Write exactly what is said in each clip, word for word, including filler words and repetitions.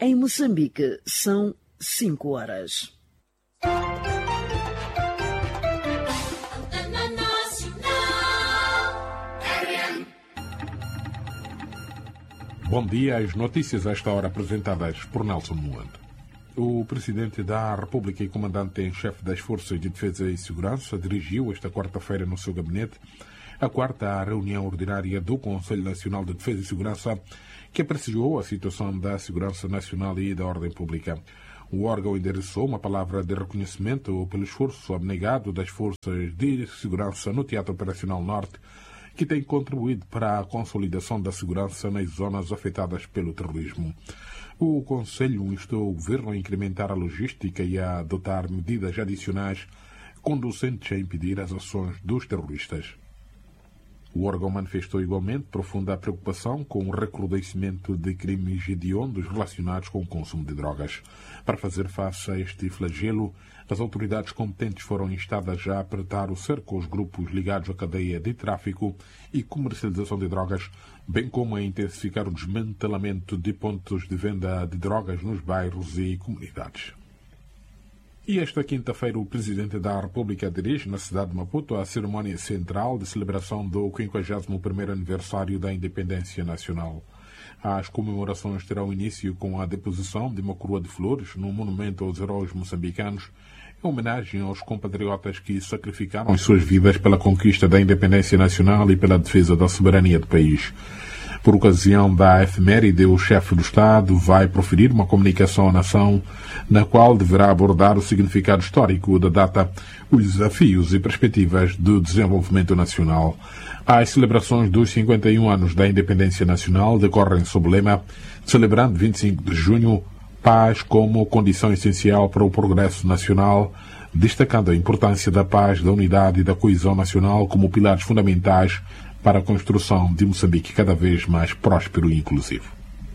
Em Moçambique, são cinco horas. Bom dia, as notícias a esta hora apresentadas por Nelson Muando. O Presidente da República e Comandante-em-Chefe das Forças de Defesa e Segurança dirigiu esta quarta-feira no seu gabinete a quarta reunião ordinária do Conselho Nacional de Defesa e Segurança, que apreciou a situação da segurança nacional e da ordem pública. O órgão endereçou uma palavra de reconhecimento pelo esforço abnegado das forças de segurança no Teatro Operacional Norte, que tem contribuído para a consolidação da segurança nas zonas afetadas pelo terrorismo. O Conselho instou o Governo a incrementar a logística e a adotar medidas adicionais conducentes a impedir as ações dos terroristas. O órgão manifestou igualmente profunda preocupação com o recrudescimento de crimes hediondos relacionados com o consumo de drogas. Para fazer face a este flagelo, as autoridades competentes foram instadas a apertar o cerco aos grupos ligados à cadeia de tráfico e comercialização de drogas, bem como a intensificar o desmantelamento de pontos de venda de drogas nos bairros e comunidades. E esta quinta-feira o Presidente da República dirige na cidade de Maputo a cerimónia central de celebração do quinquagésimo primeiro aniversário da Independência Nacional. As comemorações terão início com a deposição de uma coroa de flores no monumento aos heróis moçambicanos, em homenagem aos compatriotas que sacrificaram as suas vidas pela conquista da independência nacional e pela defesa da soberania do país. Por ocasião da efeméride, o chefe do Estado vai proferir uma comunicação à nação, na qual deverá abordar o significado histórico da data, os desafios e perspectivas do desenvolvimento nacional. As celebrações dos cinquenta e um anos da independência nacional decorrem sob o lema, celebrando vinte e cinco de junho, paz como condição essencial para o progresso nacional, destacando a importância da paz, da unidade e da coesão nacional como pilares fundamentais para a construção de Moçambique cada vez mais próspero e inclusivo.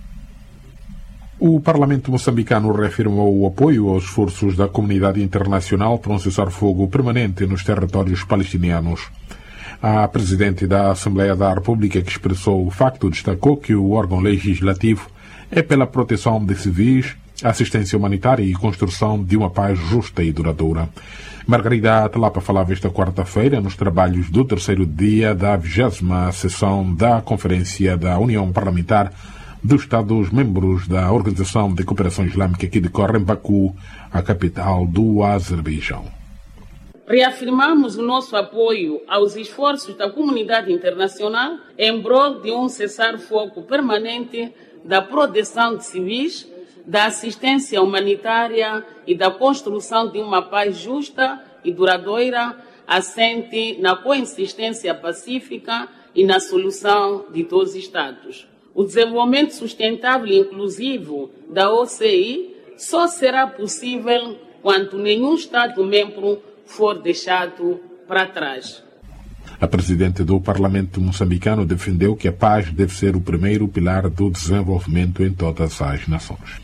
O Parlamento moçambicano reafirmou o apoio aos esforços da comunidade internacional para um cessar-fogo permanente nos territórios palestinianos. A Presidente da Assembleia da República, que expressou o facto, destacou que o órgão legislativo é pela proteção de civis, assistência humanitária e construção de uma paz justa e duradoura. Margarida Atalapa falava esta quarta-feira nos trabalhos do terceiro dia da vigésima sessão da Conferência da União Parlamentar dos Estados-membros da Organização de Cooperação Islâmica que decorre em Baku, a capital do Azerbaijão. Reafirmamos o nosso apoio aos esforços da comunidade internacional em prol de um cessar-fogo permanente da proteção de civis, da assistência humanitária e da construção de uma paz justa e duradoura, assente na coexistência pacífica e na solução de dois Estados. O desenvolvimento sustentável e inclusivo da O C I só será possível quando nenhum Estado-membro for deixado para trás. A Presidente do Parlamento moçambicano defendeu que a paz deve ser o primeiro pilar do desenvolvimento em todas as nações.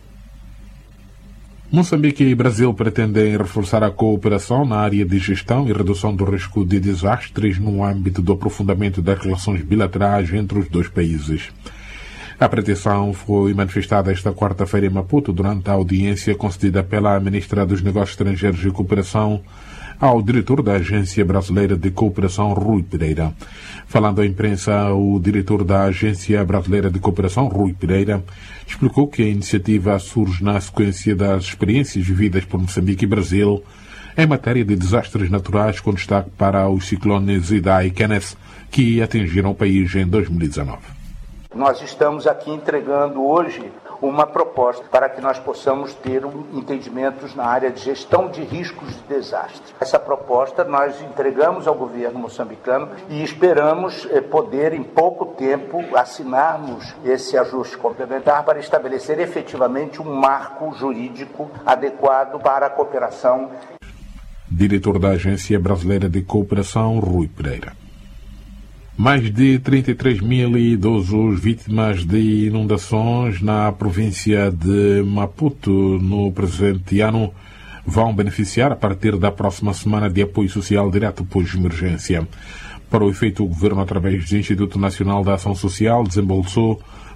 Moçambique e Brasil pretendem reforçar a cooperação na área de gestão e redução do risco de desastres no âmbito do aprofundamento das relações bilaterais entre os dois países. A pretensão foi manifestada esta quarta-feira em Maputo durante a audiência concedida pela Ministra dos Negócios Estrangeiros e Cooperação ao diretor da Agência Brasileira de Cooperação, Rui Pereira. Falando à imprensa, o diretor da Agência Brasileira de Cooperação, Rui Pereira, explicou que a iniciativa surge na sequência das experiências vividas por Moçambique e Brasil em matéria de desastres naturais, com destaque para os ciclones Idai e Kenneth, que atingiram o país em dois mil e dezenove. Nós estamos aqui entregando hoje uma proposta para que nós possamos ter um entendimentos na área de gestão de riscos de desastre. Essa proposta nós entregamos ao governo moçambicano e esperamos eh, poder, em pouco tempo, assinarmos esse ajuste complementar para estabelecer efetivamente um marco jurídico adequado para a cooperação. Diretor da Agência Brasileira de Cooperação, Rui Pereira. Mais de trinta e três mil idosos vítimas de inundações na província de Maputo no presente ano vão beneficiar a partir da próxima semana de apoio social direto pós-emergência. Para o efeito, o Governo, através do Instituto Nacional da Ação Social, desembolsou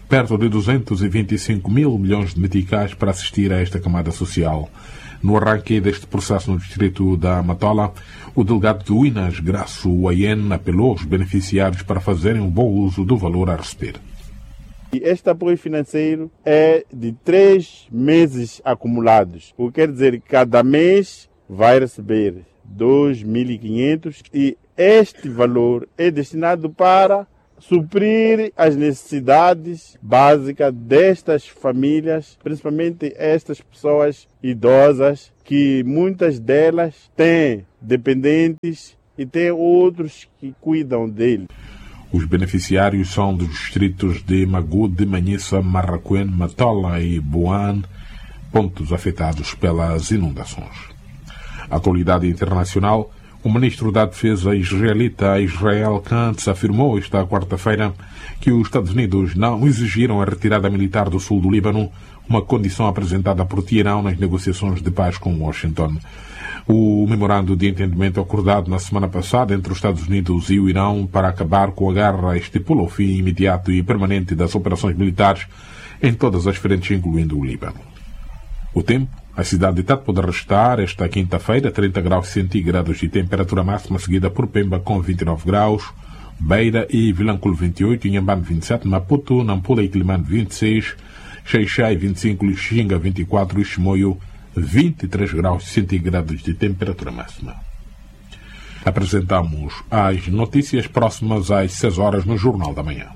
perto de duzentos e vinte e cinco mil milhões de meticais para assistir a esta camada social. No arranque deste processo no distrito da Matola, o delegado do Uinas, Graço Uayen, apelou aos beneficiários para fazerem um bom uso do valor a receber. Este apoio financeiro é de três meses acumulados, o que quer dizer que cada mês vai receber dois mil e quinhentos e este valor é destinado para suprir as necessidades básicas destas famílias, principalmente estas pessoas idosas, que muitas delas têm dependentes e têm outros que cuidam deles. Os beneficiários são dos distritos de Magude, Manhissa, Marraquém, Matola e Boan, pontos afetados pelas inundações. A atualidade internacional. O ministro da Defesa israelita Israel Katz afirmou esta quarta-feira que os Estados Unidos não exigiram a retirada militar do sul do Líbano, uma condição apresentada por Teherão nas negociações de paz com Washington. O memorando de entendimento acordado na semana passada entre os Estados Unidos e o Irão para acabar com a guerra estipula o fim imediato e permanente das operações militares em todas as frentes, incluindo o Líbano. O tempo. A cidade de Tete pode registrar esta quinta-feira trinta graus centígrados de temperatura máxima, seguida por Pemba com vinte e nove graus, Beira e Vilanculo vinte e oito, Inhambane vinte e sete, Maputo, Nampula e Quilimane vinte e seis, Xai-Xai vinte e cinco, Lixinga vinte e quatro e Chimoio vinte e três graus centígrados de temperatura máxima. Apresentamos as notícias próximas às seis horas no Jornal da Manhã.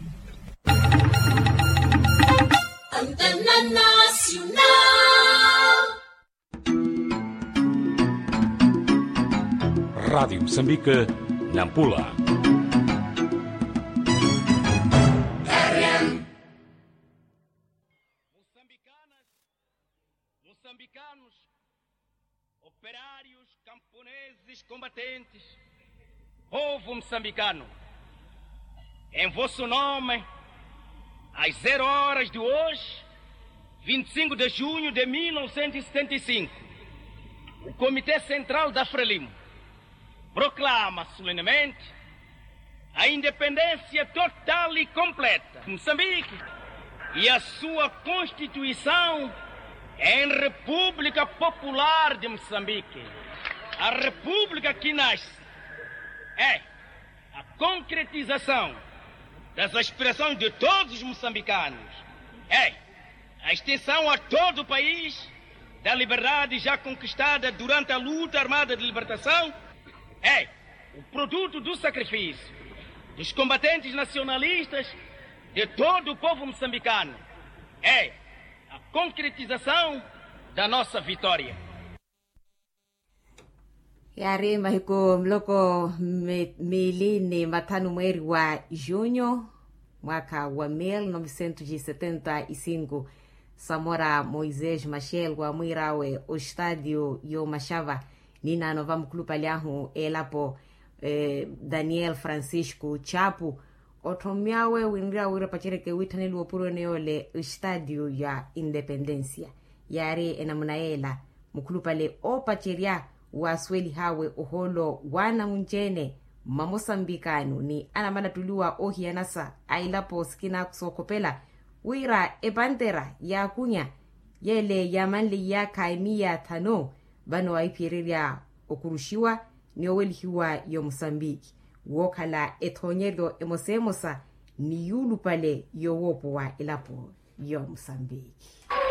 Rádio Moçambique, Nampula. Moçambicanas, moçambicanos, operários, camponeses, combatentes, povo moçambicano, em vosso nome, às zero horas de hoje, vinte e cinco de junho de mil novecentos e setenta e cinco, o Comitê Central da Frelimo proclama solenemente a independência total e completa de Moçambique e a sua Constituição em República Popular de Moçambique. A República que nasce é a concretização das aspirações de todos os moçambicanos, é a extensão a todo o país da liberdade já conquistada durante a luta armada de libertação, é o produto do sacrifício dos combatentes nacionalistas de todo o povo moçambicano, é a concretização da nossa vitória. Yare mahiko mloko milini matano mweri wa junho mwaka wa mil novecentos e setenta e cinco, Samora Moisés Machel wa mwirawe o estádio yo machava nina nova mkulupalyahu elapo eh, Daniel Francisco Chapo otomiawe winria wira pachireke witaneli wopuro neole estádio ya Independência yare enamunaela mkulupale o pachiria wasweli hawe oholo wana munjene mamosambikanu ni anamala tuliwa ohianasa ailapo skina kusokopela wira ebandera ya kunya yele yamanli ya kaimia tano bano waipiriria okurushiwa ni owelihiwa yo Mosambiki wokala etonyedo emosemosa ni yulu pale yo wopo wa ilapo yo Mosambiki.